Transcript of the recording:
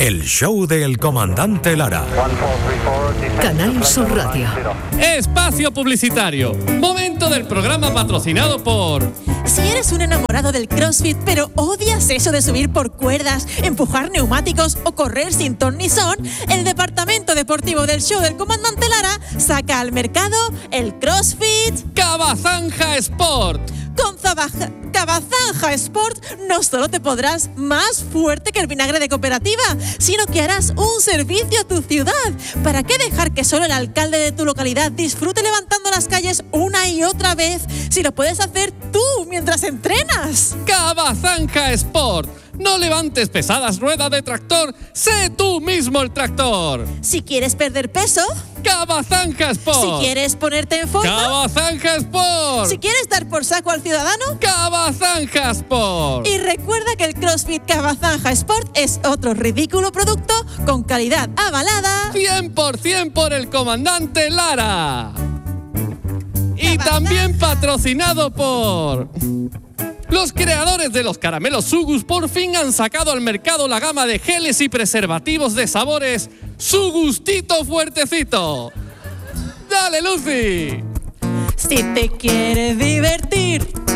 El show del comandante Lara. Canal Sur Radio. Espacio publicitario. Momento del programa patrocinado por... Si eres un enamorado del CrossFit, pero odias eso de subir por cuerdas, empujar neumáticos o correr sin ton ni son, el departamento deportivo del show del comandante Lara saca al mercado el CrossFit Cabazanja Sport. Con Cabazanja Sport no solo te podrás más fuerte que el vinagre de cooperativa, sino que harás un servicio a tu ciudad. ¿Para qué dejar que solo el alcalde de tu localidad disfrute levantando las calles una y otra vez si lo puedes hacer tú mientras entrenas? Cabazanja Sport. No levantes pesadas ruedas de tractor, sé tú mismo el tractor. Si quieres perder peso, Cabazanja Sport. Si quieres ponerte en forma, Cabazanja Sport. Si quieres dar por saco al ciudadano, Cabazanja Sport. Y recuerda que el CrossFit Cabazanja Sport es otro ridículo producto con calidad avalada 100% por el comandante Lara. Y también patrocinado por... Los creadores de los caramelos Sugus por fin han sacado al mercado la gama de geles y preservativos de sabores Su Gustito Fuertecito. ¡Dale, Lucy! Si te quieres divertir